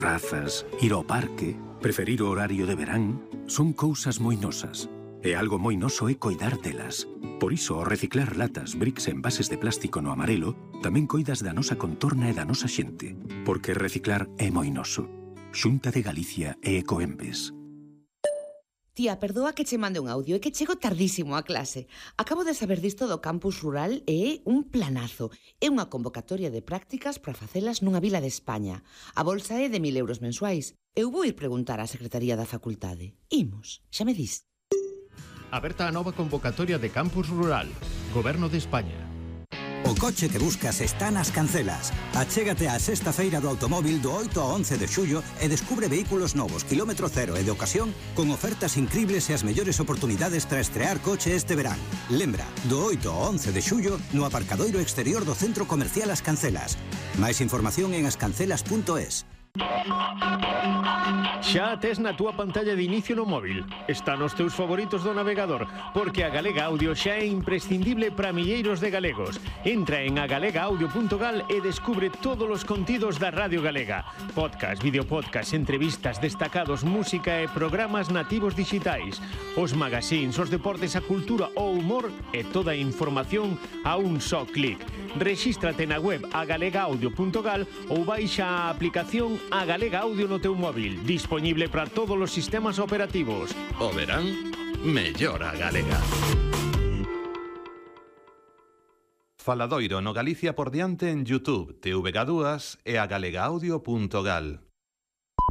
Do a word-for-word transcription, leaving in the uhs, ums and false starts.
Prazas, ir ao parque, preferir o horario de verán, son cousas moi nosas. E algo moi noso é coidar delas. Por iso, ao reciclar latas, bricks e envases de plástico no amarelo, tamén coidas da nosa contorna e da nosa xente. Porque reciclar é moi noso. Xunta de Galicia e Ecoembes. Tía, perdoa que che mande un audio, é que chego tardísimo a clase. Acabo de saber disto do campus rural e é un planazo. É unha convocatoria de prácticas para facelas nunha vila de España. A bolsa é de mil euros mensuais. Eu vou ir preguntar á Secretaría da Facultade. Imos, xa me dis. Aberta a nova convocatoria de campus rural. Goberno de España. O coche que buscas está nas Cancelas. Achégate á sexta feira do automóvil do oito ao once de xullo e descubre vehículos novos, kilómetro cero e de ocasión con ofertas incribles e as mellores oportunidades para estrear coche este verán. Lembra, do oito ao once de xullo no aparcadoiro exterior do Centro Comercial As Cancelas. Máis información en ascancelas punto es. Xa a tes na túa pantalla de inicio no móvil. Está nos teus favoritos do navegador, porque a Galega Audio xa é imprescindible para milleiros de galegos. Entra en agalega audio punto gal e descubre todos os contidos da Radio Galega. Podcast, videopodcast, entrevistas, destacados, música e programas nativos digitais. Os magazines, os deportes, a cultura, o humor e toda a información a un só clic. Rexístrate na web agalega audio punto gal ou baixa a aplicación A Galega Audio no teu móvil, disponible para todos os sistemas operativos. O verán, mellor a Galega. Faladoiro no Galicia por diante en YouTube, T V G dúas e agalega audio punto gal.